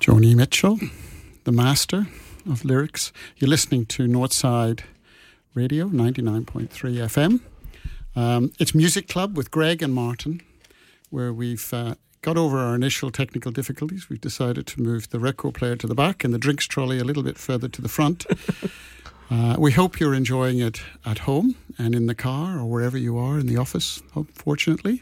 Joni Mitchell, the master of lyrics. You're listening to Northside Radio, 99.3 FM. It's Music Club with Greg and Martin, where we've got over our initial technical difficulties. We've decided to move the record player to the back and the drinks trolley a little bit further to the front. We hope you're enjoying it at home and in the car or wherever you are in the office, fortunately.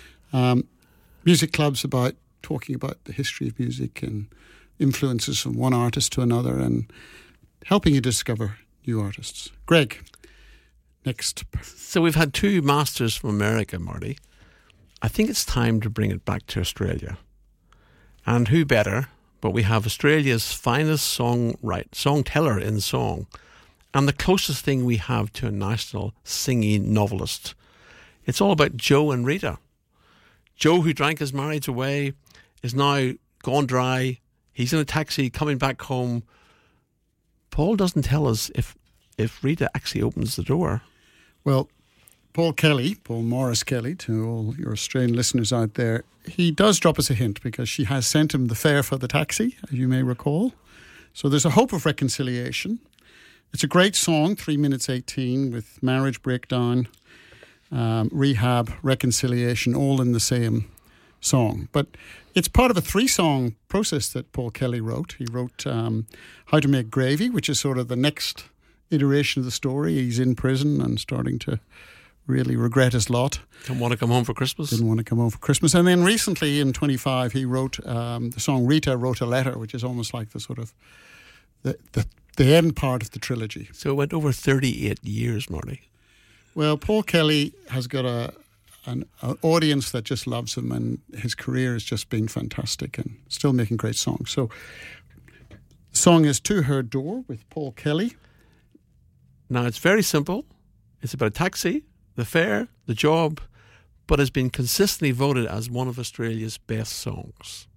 Music Club's about talking about the history of music and influences from one artist to another and helping you discover new artists. Greg, next. So we've had two masters from America, Marty. I think it's time to bring it back to Australia. And who better, but we have Australia's finest song-teller in song, and the closest thing we have to a national singing novelist. It's all about Joe and Rita. Joe, who drank his marriage away, is now gone dry. He's in a taxi coming back home. Paul doesn't tell us if Rita actually opens the door. Well, Paul Morris Kelly, to all your Australian listeners out there, he does drop us a hint because she has sent him the fare for the taxi, as you may recall. So there's a hope of reconciliation. It's a great song, 3 minutes 18, with marriage breakdown, rehab, reconciliation, all in the same song. But it's part of a 3-song process that Paul Kelly wrote. He wrote How to Make Gravy, which is sort of the next iteration of the story. He's in prison and starting to really regret his lot. Didn't want to come home for Christmas. And then recently in 25 he wrote the song Rita Wrote a Letter, which is almost like the sort of the end part of the trilogy. So it went over 38 years, Marty. Well, Paul Kelly has got an audience that just loves him, and his career has just been fantastic and still making great songs. So the song is To Her Door with Paul Kelly. Now, it's very simple. It's about a taxi, the fare, the job, but has been consistently voted as one of Australia's best songs.